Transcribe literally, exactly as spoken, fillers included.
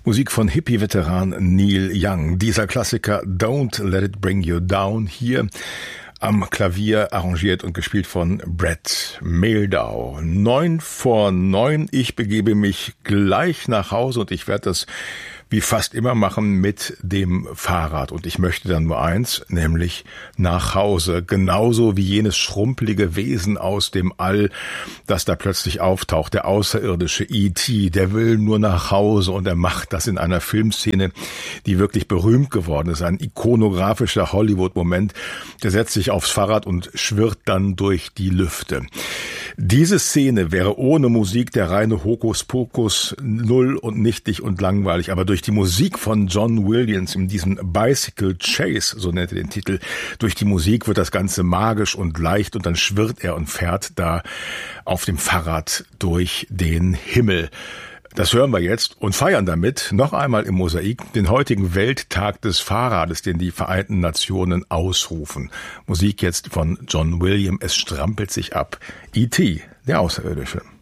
Musik von Hippie-Veteran Neil Young. Dieser Klassiker Don't Let It Bring You Down, hier am Klavier arrangiert und gespielt von Brett Mehldau. Neun vor neun. Ich begebe mich gleich nach Hause und ich werde das wie fast immer machen mit dem Fahrrad. Und ich möchte dann nur eins, nämlich nach Hause. Genauso wie jenes schrumpelige Wesen aus dem All, das da plötzlich auftaucht, der außerirdische E T, der will nur nach Hause und er macht das in einer Filmszene, die wirklich berühmt geworden ist. Ein ikonografischer Hollywood-Moment. Der setzt sich aufs Fahrrad und schwirrt dann durch die Lüfte. Diese Szene wäre ohne Musik der reine Hokuspokus, null und nichtig und langweilig, aber durch die Musik von John Williams in diesem Bicycle Chase, so nennt er den Titel, durch die Musik wird das Ganze magisch und leicht und dann schwirrt er und fährt da auf dem Fahrrad durch den Himmel. Das hören wir jetzt und feiern damit noch einmal im Mosaik den heutigen Welttag des Fahrrades, den die Vereinten Nationen ausrufen. Musik jetzt von John Williams, es strampelt sich ab. E T, der Außerirdische.